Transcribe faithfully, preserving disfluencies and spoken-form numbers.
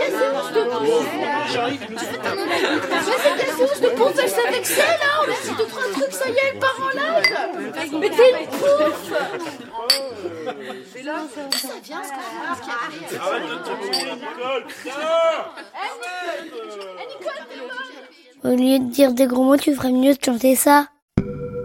séance de pompe. Mais c'est ta séance de pompe, elle s'est vexée là. On a dit deux, trois trucs, ça y est, elle part en live. Mais t'es une pouffe. Et là, ça vient, ce qu'on a. Arrête de te mourir, Nicole. Eh, Nicole, Nicole, t'es Au lieu de dire des gros mots, tu ferais mieux de chanter ça.